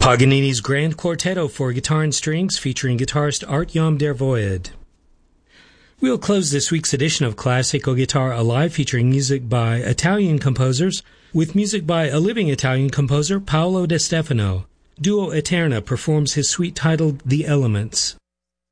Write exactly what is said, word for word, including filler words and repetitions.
Paganini's Grand Quartetto for guitar and strings featuring guitarist Art-Jan der Void. We'll close this week's edition of Classical Guitar Alive featuring music by Italian composers with music by a living Italian composer, Paolo De Stefano. Duo Eterna performs his suite titled The Elements.